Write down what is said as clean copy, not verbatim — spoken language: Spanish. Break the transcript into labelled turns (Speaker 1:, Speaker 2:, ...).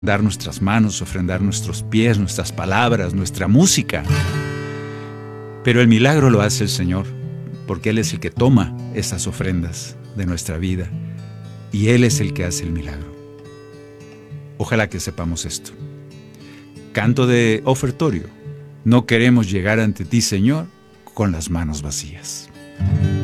Speaker 1: dar nuestras manos, ofrendar nuestros pies, nuestras palabras, nuestra música. Pero el milagro lo hace el Señor, porque Él es el que toma esas ofrendas de nuestra vida y Él es el que hace el milagro. Ojalá que sepamos esto. Canto de ofertorio. No queremos llegar ante ti, Señor, con las manos vacías.